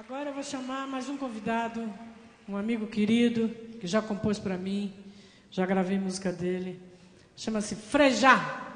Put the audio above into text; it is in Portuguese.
Agora eu vou chamar mais um convidado, um amigo querido, que já compôs para mim, já gravei música dele. Chama-se Frejá.